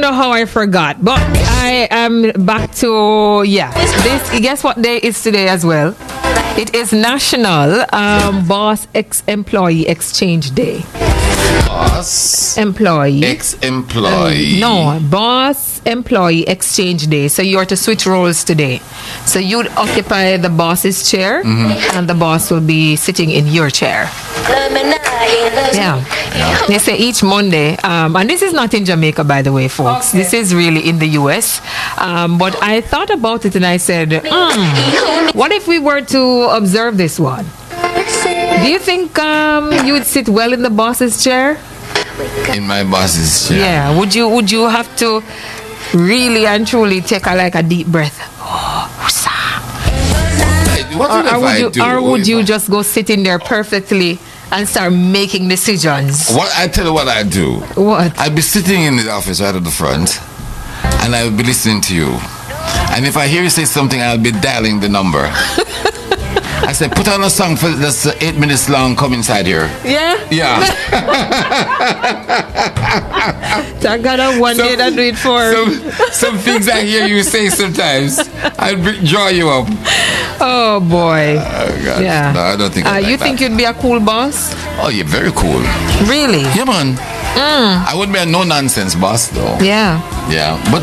know how I forgot, but I am back to this. Guess what day is today as well? It is National Boss Ex-Employee Exchange Day. Boss Employee. Ex-employee. No, Boss Employee Exchange Day. So you are to switch roles today. So you'd occupy the boss's chair, and the boss will be sitting in your chair. Yeah. They say each Monday, and this is not in Jamaica, by the way, folks. Okay. This is really in the US. But I thought about it and I said, what if we were to observe this one? Do you think you would sit well in the boss's chair? In my boss's chair? Yeah. Would you have to really and truly take a deep breath? Or would you just go sit in there perfectly and start making decisions? What I tell you what I do. What? I'd be sitting in the office right at the front, and I would be listening to you. And if I hear you say something, I'll be dialing the number. I said, put on a song that's 8 minutes long. Come inside here. Yeah. Yeah. I got one day that do it for. Some things I hear you say sometimes, I'll draw you up. Oh boy. Yeah. No, I don't think. You think you'd be a cool boss? Oh, you're very cool. Really? Yeah, man. I wouldn't be a no-nonsense boss, though. Yeah. Yeah. But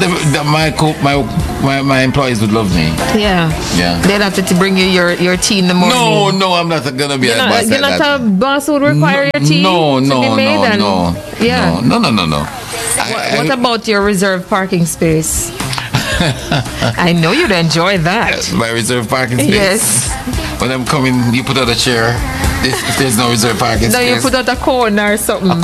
my employees would love me. Yeah. Yeah. They'd have to bring you your tea in the morning. No, I'm not gonna be a boss. You're not a boss who would require your tea no, to be made? Yeah. No. What about your reserved parking space? I know you'd enjoy that. My reserved parking space. Yes. When I'm coming, you put out a chair. If there's no reserved parking space. No, you put out a cone or something.